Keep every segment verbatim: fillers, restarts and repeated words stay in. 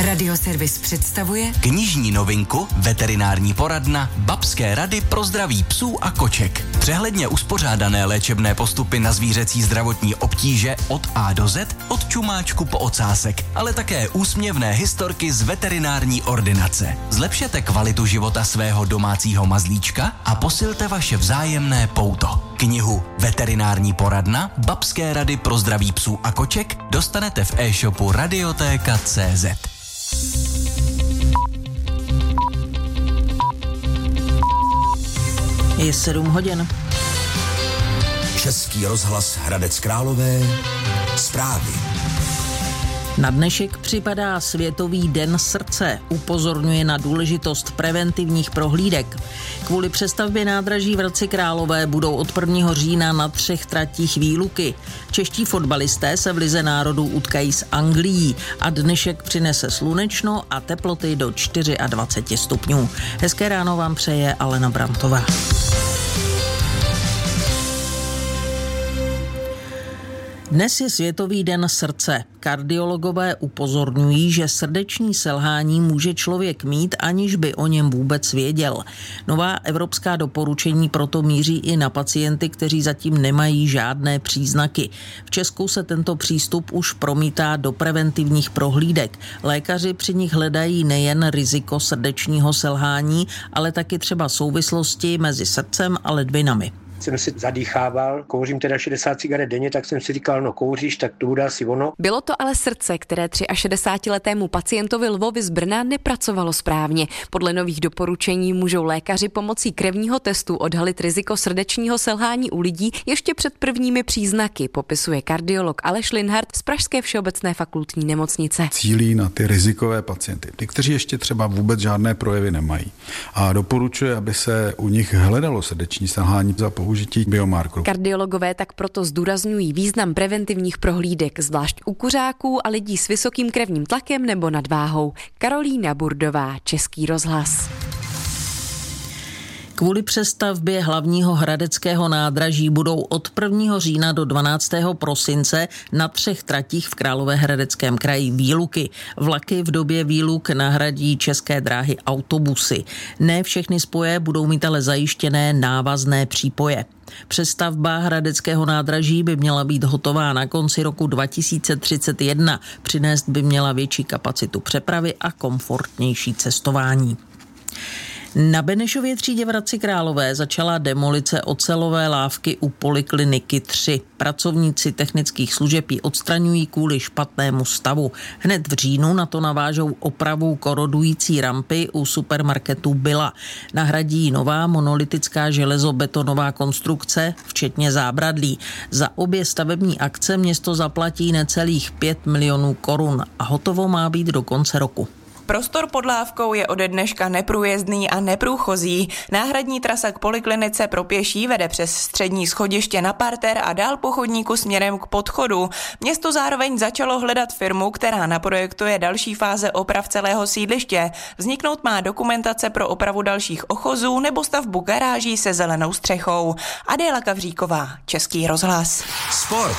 Radioservis představuje knižní novinku Veterinární poradna Babské rady pro zdraví psů a koček. Přehledně uspořádané léčebné postupy na zvířecí zdravotní obtíže od A do Z, od čumáčku po ocásek, ale také úsměvné historky z veterinární ordinace. Zlepšete kvalitu života svého domácího mazlíčka a posilte vaše vzájemné pouto. Knihu Veterinární poradna Babské rady pro zdraví psů a koček dostanete v e-shopu radiotéka tečka cé zet. Je sedm hodin. Český rozhlas Hradec Králové. Zprávy. Na dnešek připadá Světový den srdce. Upozorňuje na důležitost preventivních prohlídek. Kvůli přestavbě nádraží v Hradci Králové budou od prvního října na třech tratích výluky. Čeští fotbalisté se v lize národů utkají s Anglií a dnešek přinese slunečno a teploty do dvacet čtyři stupňů. Hezké ráno vám přeje Alena Brantová. Dnes je Světový den srdce. Kardiologové upozorňují, že srdeční selhání může člověk mít, aniž by o něm vůbec věděl. Nová evropská doporučení proto míří i na pacienty, kteří zatím nemají žádné příznaky. V Česku se tento přístup už promítá do preventivních prohlídek. Lékaři při nich hledají nejen riziko srdečního selhání, ale taky třeba souvislosti mezi srdcem a ledvinami. Jsem si zadýchával, kouřím teda šedesát cigaret denně, tak jsem si říkal, no kouříš, tak to bude asi ono. Bylo to ale srdce, které šedesátiletému pacientovi Lvovi z Brna nepracovalo správně. Podle nových doporučení můžou lékaři pomocí krevního testu odhalit riziko srdečního selhání u lidí ještě před prvními příznaky, popisuje kardiolog Aleš Linhart z Pražské všeobecné fakultní nemocnice. Cílí na ty rizikové pacienty, ty, kteří ještě třeba vůbec žádné projevy nemají. A doporučuje, aby se u nich hledalo srdeční selhání za použití biomarkerů. Kardiologové tak proto zdůrazňují význam preventivních prohlídek, zvlášť u kuřáků a lidí s vysokým krevním tlakem nebo nadváhou. Karolína Burdová, Český rozhlas. Kvůli přestavbě hlavního hradeckého nádraží budou od prvního října do dvanáctého prosince na třech tratích v Královéhradeckém kraji výluky. Vlaky v době výluk nahradí České dráhy autobusy. Ne všechny spoje budou mít ale zajištěné návazné přípoje. Přestavba hradeckého nádraží by měla být hotová na konci roku dva tisíce třicet jedna. Přinést by měla větší kapacitu přepravy a komfortnější cestování. Na Benešově třídě v Hradci Králové začala demolice ocelové lávky u Polikliniky tři. Pracovníci technických služeb ji odstraňují kvůli špatnému stavu. Hned v říjnu na to navážou opravu korodující rampy u supermarketu Billa. Nahradí nová monolitická železobetonová konstrukce, včetně zábradlí. Za obě stavební akce město zaplatí necelých pět milionů korun a hotovo má být do konce roku. Prostor pod lávkou je ode dneška neprůjezdný a neprůchozí. Náhradní trasa k poliklinice pro pěší vede přes střední schodiště na parter a dál po chodníku směrem k podchodu. Město zároveň začalo hledat firmu, která naprojektuje další fáze oprav celého sídliště. Vzniknout má dokumentace pro opravu dalších ochozů nebo stavbu garáží se zelenou střechou. Adéla Kavříková, Český rozhlas. Sport.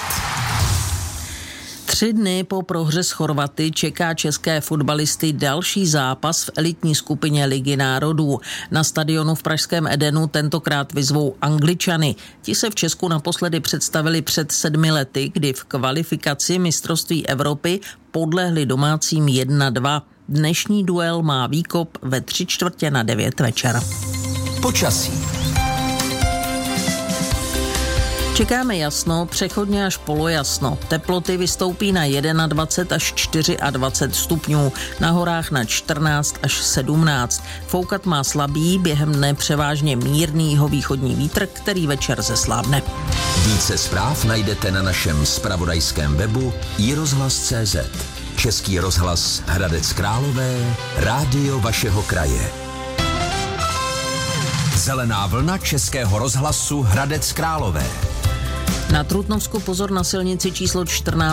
Tři dny po prohře s Chorvaty čeká české fotbalisty další zápas v elitní skupině Ligy národů. Na stadionu v pražském Edenu tentokrát vyzvou Angličany. Ti se v Česku naposledy představili před sedmi lety, kdy v kvalifikaci mistrovství Evropy podlehli domácím jedna dva. Dnešní duel má výkop ve tři čtvrtě na devět večer. Počasí. Čekáme jasno, přechodně až polojasno. Teploty vystoupí na dvacet jedna až dvacet čtyři stupňů, na horách na čtrnáct až sedmnáct. Foukat má slabý, během dne převážně mírný jihovýchodní vítr, který večer zeslábne. Více zpráv najdete na našem zpravodajském webu i rozhlas tečka cé zet. Český rozhlas Hradec Králové, rádio vašeho kraje. Zelená vlna Českého rozhlasu Hradec Králové. Na Trutnovsku pozor na silnici číslo čtrnáct